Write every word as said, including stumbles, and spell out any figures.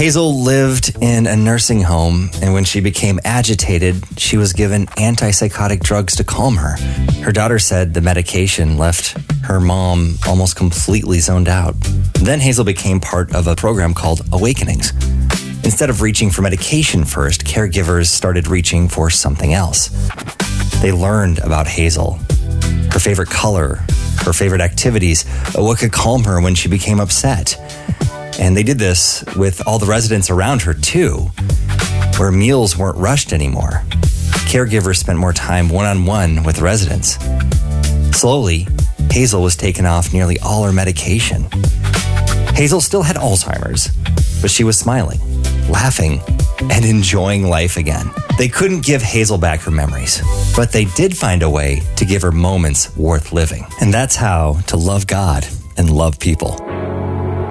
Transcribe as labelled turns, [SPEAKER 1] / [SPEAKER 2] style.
[SPEAKER 1] Hazel lived in a nursing home, and when she became agitated, she was given antipsychotic drugs to calm her. Her daughter said the medication left her mom almost completely zoned out. Then Hazel became part of a program called Awakenings. Instead of reaching for medication first, caregivers started reaching for something else. They learned about Hazel, her favorite color, her favorite activities, what could calm her when she became upset. And they did this with all the residents around her too, where meals weren't rushed anymore. Caregivers spent more time one-on-one with residents. Slowly, Hazel was taken off nearly all her medication. Hazel still had Alzheimer's, but she was smiling, laughing, and enjoying life again. They couldn't give Hazel back her memories, but they did find a way to give her moments worth living. And that's how to love God and love people.